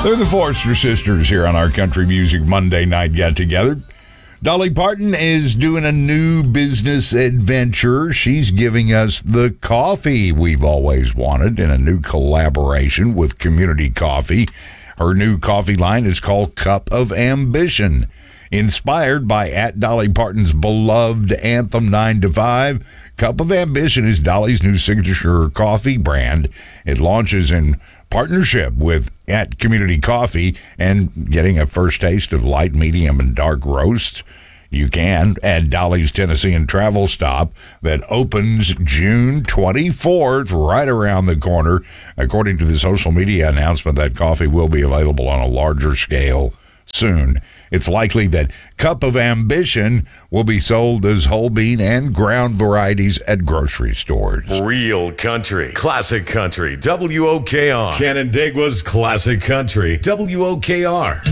They're the Forrester Sisters here on our Country Music Monday Night Get Together. Dolly Parton is doing a new business adventure. She's giving us the coffee we've always wanted in a new collaboration with Community Coffee. Her new coffee line is called Cup of Ambition. Inspired by Dolly Parton's beloved anthem 9 to 5, Cup of Ambition is Dolly's new signature coffee brand. It launches in partnership with Community Coffee, and getting a first taste of light, medium, and dark roasts you can at Dolly's Tennessean Travel Stop that opens June 24th, right around the corner. According to the social media announcement, that coffee will be available on a larger scale soon. It's likely that Cup of Ambition will be sold as whole bean and ground varieties at grocery stores. Real country, classic country, WOKR. Canandaigua's classic country, WOKR.